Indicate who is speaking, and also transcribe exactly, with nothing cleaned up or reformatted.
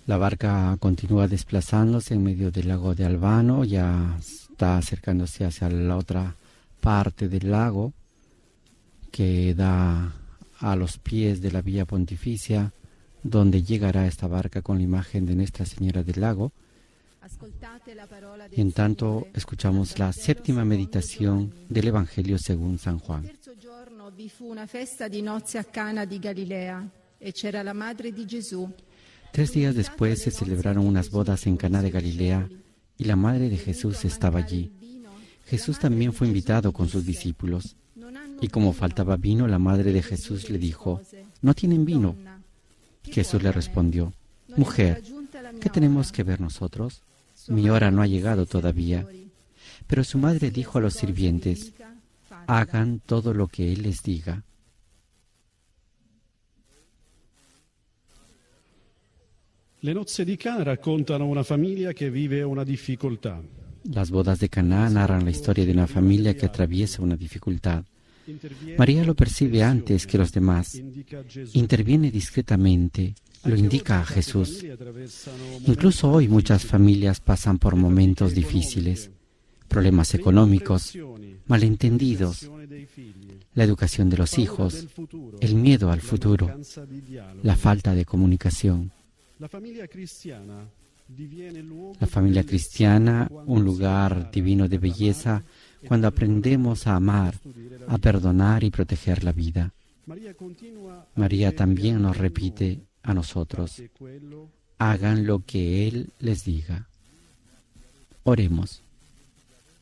Speaker 1: La barca continúa desplazándose en medio del lago de Albano, ya está acercándose hacia la otra parte del lago que da a los pies de la Vía Pontificia, donde llegará esta barca con la imagen de Nuestra Señora del Lago. Y en tanto escuchamos la séptima meditación del Evangelio según San Juan.
Speaker 2: Il terzo giorno vi fu una festa di nozze a Cana di Galilea e c'era la madre di Gesù.
Speaker 1: Tres días después se celebraron unas bodas en Caná de Galilea y la madre de Jesús estaba allí. Jesús también fue invitado con sus discípulos. Y como faltaba vino, la madre de Jesús le dijo: ¿no tienen vino? Jesús le respondió: mujer, ¿qué tenemos que ver nosotros? Mi hora no ha llegado todavía. Pero su madre dijo a los sirvientes: hagan todo lo que él les diga.
Speaker 3: Le nozze di Cana raccontano una famiglia che vive una difficoltà.
Speaker 1: Las bodas de Caná narran la historia de una familia que atraviesa una dificultad. María lo percibe antes que los demás. Interviene discretamente, lo indica a Jesús. Incluso hoy muchas familias pasan por momentos difíciles, problemas económicos, malentendidos, la educación de los hijos, el miedo al futuro, la falta de comunicación. La familia cristiana, un lugar divino de belleza, cuando aprendemos a amar, a perdonar y proteger la vida. María también nos repite a nosotros: hagan lo que Él les diga. Oremos.